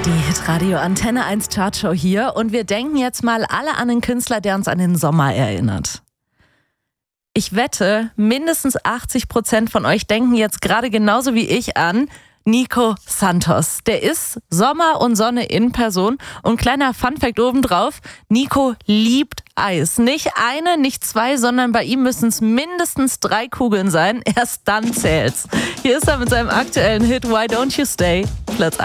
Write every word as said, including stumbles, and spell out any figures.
Die Hitradio Antenne eins Chartshow hier und wir denken jetzt mal alle an einen Künstler, der uns an den Sommer erinnert. Ich wette, mindestens achtzig Prozent von euch denken jetzt gerade genauso wie ich an Nico Santos. Der ist Sommer und Sonne in Person. Und kleiner Funfact obendrauf, Nico liebt Eis. Nicht eine, nicht zwei, sondern bei ihm müssen es mindestens drei Kugeln sein. Erst dann zählt's. Hier ist er mit seinem aktuellen Hit Why Don't You Stay? Platz